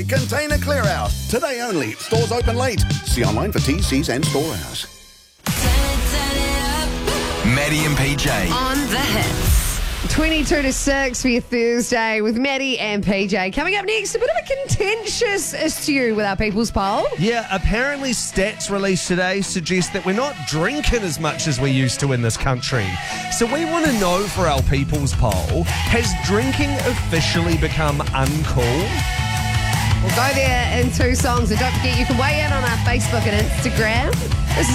Container clear out. Today only. Stores open late. See online for TCs and store hours. Maddie and PJ. On the hits. 22 to 6 for your Thursday with Maddie and PJ. Coming up next, a bit of a contentious issue with our People's Poll. Yeah, apparently stats released today suggest that we're not drinking as much as we used to in this country. So we want to know for our People's Poll, has drinking officially become uncool? We'll go there in 2 songs. And don't forget, you can weigh in on our Facebook and Instagram.